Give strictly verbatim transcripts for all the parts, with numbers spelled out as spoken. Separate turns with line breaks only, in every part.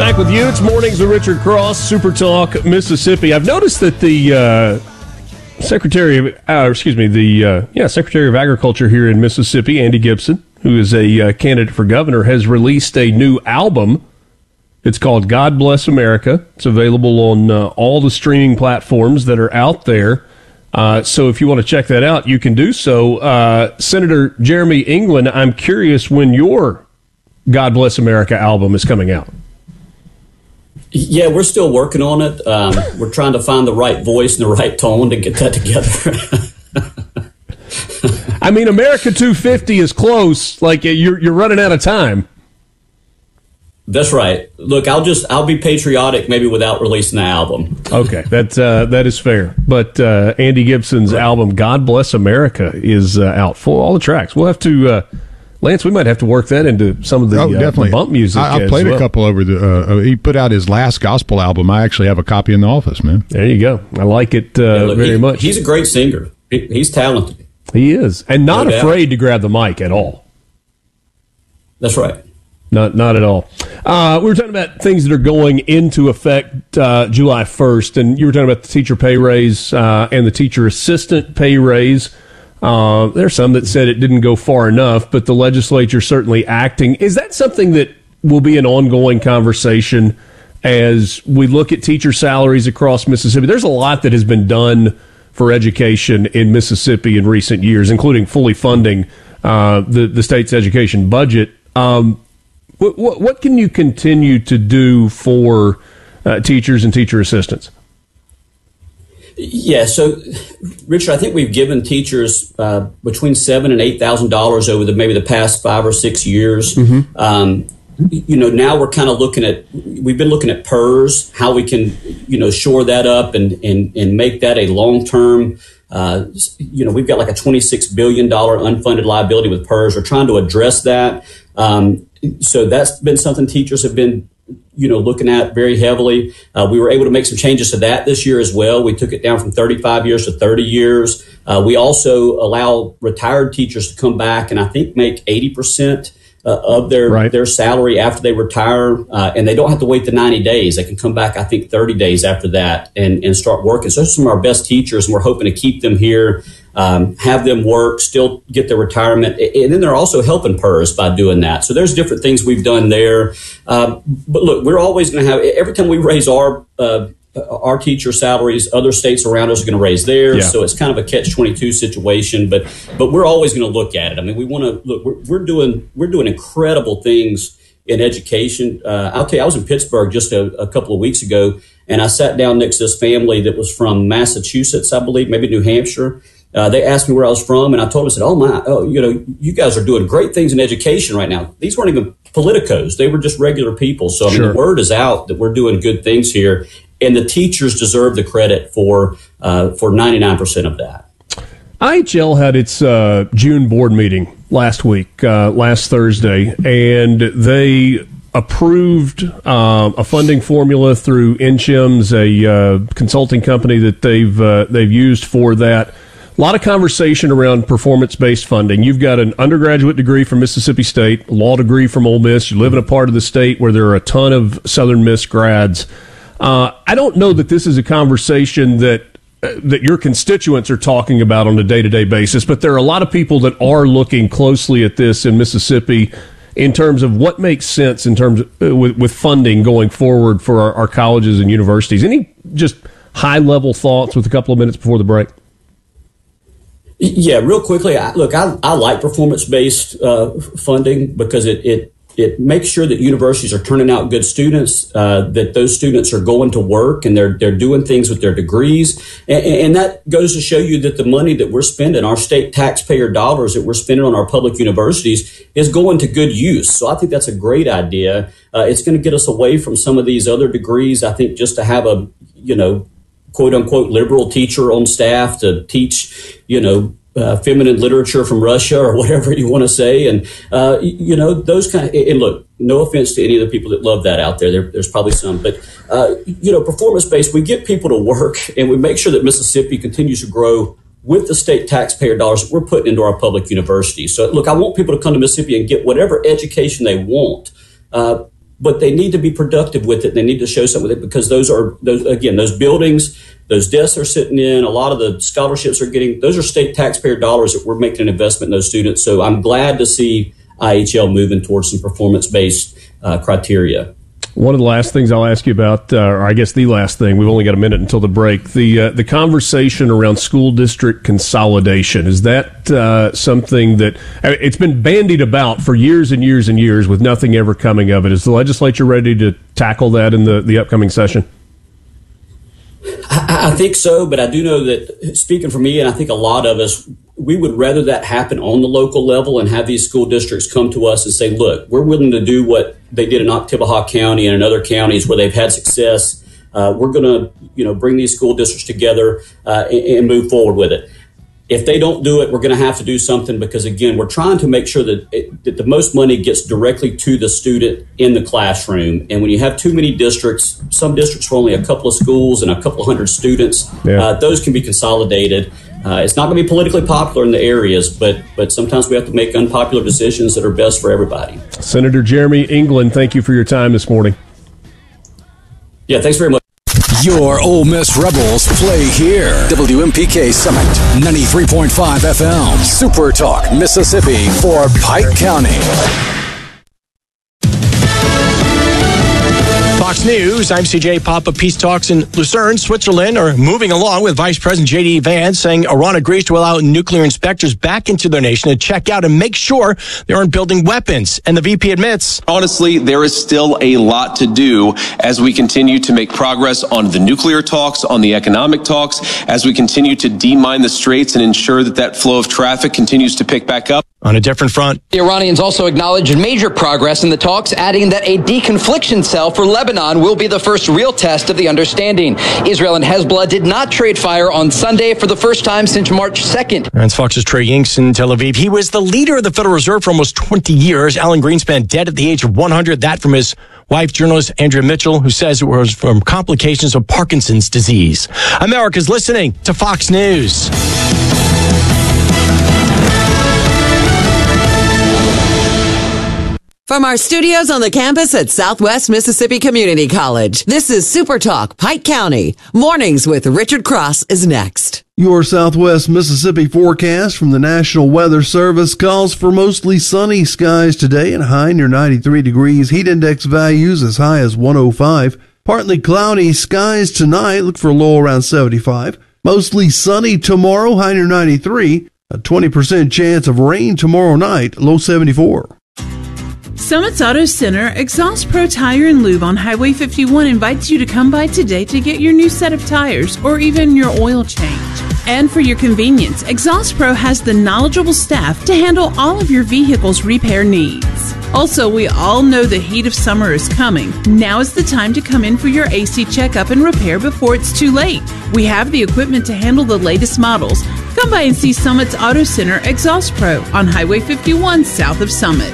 Back with you. It's Mornings with Richard Cross, Super Talk, Mississippi. I've noticed that the uh, Secretary of, uh, excuse me, the uh, yeah Secretary of Agriculture here in Mississippi, Andy Gibson, who is a uh, candidate for governor, has released a new album. It's called God Bless America. It's available on uh, all the streaming platforms that are out there. Uh, so if you want to check that out, you can do so. Uh, Senator Jeremy England, I'm curious when your God Bless America album is coming out.
Yeah, we're still working on it. Um, we're trying to find the right voice and the right tone to get that together.
I mean, America two fifty is close. Like, you're you're running out of time.
That's right. Look, I'll just I'll be patriotic maybe without releasing the album.
Okay, that uh, that is fair. But uh, Andy Gibson's right. album God Bless America is uh, out for all the tracks. We'll have to. Uh, Lance, we might have to work that into some of the,
oh, definitely.
Uh, the bump music.
I, I played
well.
a couple over the. Uh, he put out his last gospel album. I actually have a copy in the office, man.
There you go. I like it uh, yeah, look, very
he,
much.
He's a great singer. He, he's talented.
He is, and not
no
afraid
doubt.
to grab the mic at all.
That's right.
Not not at all. Uh, we were talking about things that are going into effect uh, July first, and you were talking about the teacher pay raise uh, and the teacher assistant pay raise. Uh, there's some that said it didn't go far enough, but the legislature certainly acting. Is that something that will be an ongoing conversation as we look at teacher salaries across Mississippi? There's a lot that has been done for education in Mississippi in recent years, including fully funding uh, the, the state's education budget. Um, what, what, what can you continue to do for uh, teachers and teacher assistants?
Yeah, so Richard, I think we've given teachers uh, between seven and eight thousand dollars over the maybe the past five or six years. Mm-hmm. Um, you know, now we're kind of looking at we've been looking at P E R S, how we can you know shore that up and and and make that a long term. Uh, you know, we've got like a twenty-six billion dollars unfunded liability with P E R S. We're trying to address that. Um, so that's been something teachers have been. you know, looking at very heavily. Uh, we were able to make some changes to that this year as well. We took it down from thirty-five years to thirty years. Uh, we also allow retired teachers to come back and I think make eighty percent uh, of their
right.
their salary after they retire. Uh, and they don't have to wait the ninety days. They can come back, I think, thirty days after that and, and start working. So those are some of our best teachers, and we're hoping to keep them here, um, have them work, still get their retirement. And then they're also helping P E R S by doing that. So there's different things we've done there. Um, but look, we're always going to have, every time we raise our uh, our teacher salaries, other states around us are going to raise theirs. Yeah. So it's kind of a catch twenty-two situation, but but we're always going to look at it. I mean, we want to look, we're, we're doing we're doing incredible things in education. Uh, I'll tell you, I was in Pittsburgh just a, a couple of weeks ago, and I sat down next to this family that was from Massachusetts, I believe, maybe New Hampshire. Uh, they asked me where I was from, and I told them, I said, oh, my, oh, you know, you guys are doing great things in education right now. These weren't even politicos. They were just regular people. So, I mean, sure. The word is out that we're doing good things here, and the teachers deserve the credit for uh, for ninety-nine percent of that.
I H L had its uh, June board meeting last week, uh, last Thursday, and they approved uh, a funding formula through N C H I M's, a uh, consulting company that they've uh, they've used for that. A lot of conversation around performance-based funding. You've got an undergraduate degree from Mississippi State, a law degree from Ole Miss. You live in a part of the state where there are a ton of Southern Miss grads. Uh, I don't know that this is a conversation that uh, that your constituents are talking about on a day-to-day basis, but there are a lot of people that are looking closely at this in Mississippi in terms of what makes sense in terms of, uh, with, with funding going forward for our, our colleges and universities. Any just high-level thoughts with a couple of minutes before the break?
Yeah, real quickly, I, look, I, I like performance-based uh, funding because it, it it makes sure that universities are turning out good students, uh, that those students are going to work and they're they're doing things with their degrees. And, and that goes to show you that the money that we're spending, our state taxpayer dollars that we're spending on our public universities, is going to good use. So I think that's a great idea. Uh, it's going to get us away from some of these other degrees. I think just to have a, you know, quote unquote liberal teacher on staff to teach, you know, uh, feminine literature from Russia or whatever you want to say. And, uh, you know, those kind of, and look, no offense to any of the people that love that out there. there there's probably some, but, uh, you know, performance based, we get people to work and we make sure that Mississippi continues to grow with the state taxpayer dollars that we're putting into our public universities. So look, I want people to come to Mississippi and get whatever education they want. Uh, but they need to be productive with it. They need to show something with it, because those are, those again, those buildings, those desks are sitting in, a lot of the scholarships are getting, those are state taxpayer dollars that we're making an investment in those students. So I'm glad to see I H L moving towards some performance-based uh, criteria.
One of the last things I'll ask you about, uh, or I guess the last thing, we've only got a minute until the break, the uh, the conversation around school district consolidation. Is that uh, something that, I mean, it's been bandied about for years and years and years with nothing ever coming of it? Is the legislature ready to tackle that in the, the upcoming session?
I, I think so, but I do know that, speaking for me, and I think a lot of us, we would rather that happen on the local level and have these school districts come to us and say, look, we're willing to do what they did in Oktibbeha County and in other counties where they've had success. Uh, we're going to, you know, bring these school districts together uh, and, and move forward with it. If they don't do it, we're going to have to do something, because, again, we're trying to make sure that, it, that the most money gets directly to the student in the classroom. And when you have too many districts, some districts for only a couple of schools and a couple of hundred students, yeah. uh, those can be consolidated. Uh, it's not going to be politically popular in the areas, but but sometimes we have to make unpopular decisions that are best for everybody. Senator Jeremy England, thank you for your time this morning. Yeah, thanks very much.
Your Ole Miss Rebels play here. W M P K Summit, ninety-three point five F M. Super Talk, Mississippi for Pike County.
Fox News, I'm C J Papa. Peace talks in Lucerne, Switzerland are moving along, with Vice President J D Vance saying Iran agrees to allow nuclear inspectors back into their nation to check out and make sure they aren't building weapons. And the V P admits,
honestly, there is still a lot to do as we continue to make progress on the nuclear talks, on the economic talks, as we continue to demine the straits and ensure that that flow of traffic continues to pick back up.
On a different front,
the Iranians also acknowledged major progress in the talks, adding that a deconfliction cell for Lebanon will be the first real test of the understanding. Israel and Hezbollah did not trade fire on Sunday for the first time since March second.
And Fox's Trey Yingst in Tel Aviv. He was the leader of the Federal Reserve for almost twenty years. Alan Greenspan dead at the age of one hundred. That from his wife, journalist Andrea Mitchell, who says it was from complications of Parkinson's disease. America's listening to Fox News.
From our studios on the campus at Southwest Mississippi Community College, this is Super Talk Pike County. Mornings with Richard Cross is next.
Your Southwest Mississippi forecast from the National Weather Service calls for mostly sunny skies today and high near ninety-three degrees. Heat index values as high as one oh five. Partly cloudy skies tonight. Look for a low around seventy-five. Mostly sunny tomorrow, high near ninety-three. A twenty percent chance of rain tomorrow night, low seventy-four.
Summit's Auto Center, Exhaust Pro Tire and Lube on Highway fifty-one invites you to come by today to get your new set of tires or even your oil change. And for your convenience, Exhaust Pro has the knowledgeable staff to handle all of your vehicle's repair needs. Also, we all know the heat of summer is coming. Now is the time to come in for your A C checkup and repair before it's too late. We have the equipment to handle the latest models. Come by and see Summit's Auto Center, Exhaust Pro on Highway fifty-one south of Summit.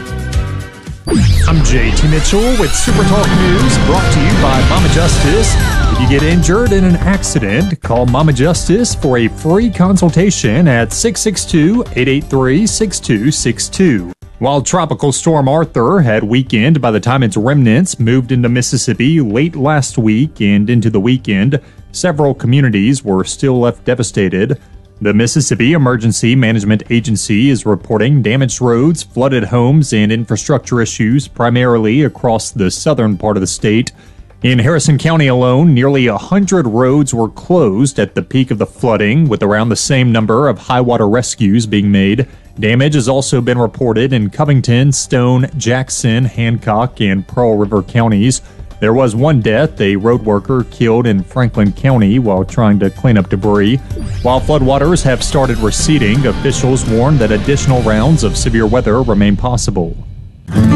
I'm J T Mitchell with Super Talk News, brought to you by Mama Justice. If you get injured in an accident, call Mama Justice for a free consultation at six six two, eight eight three, six two six two. While Tropical Storm Arthur had weakened by the time its remnants moved into Mississippi late last week and into the weekend, several communities were still left devastated. The Mississippi Emergency Management Agency is reporting damaged roads, flooded homes, and infrastructure issues primarily across the southern part of the state. In Harrison County alone, nearly one hundred roads were closed at the peak of the flooding, with around the same number of high water rescues being made. Damage has also been reported in Covington, Stone, Jackson, Hancock, and Pearl River counties. There was one death, a road worker killed in Franklin County while trying to clean up debris. While floodwaters have started receding, officials warn that additional rounds of severe weather remain possible.